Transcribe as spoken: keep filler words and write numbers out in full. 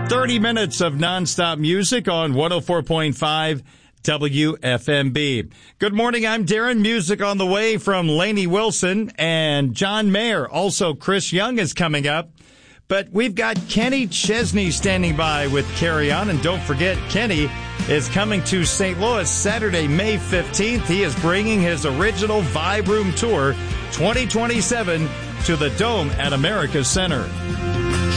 thirty minutes of nonstop music on one oh four point five W F M B. Good morning, I'm Darren. Music on the way from Lainey Wilson and John Mayer. Also, Chris Young is coming up. But we've got Kenny Chesney standing by with Carry On. And don't forget, Kenny is coming to Saint Louis Saturday, May fifteenth. He is bringing his original Vibe Room Tour twenty twenty-seven to the Dome at America's Center.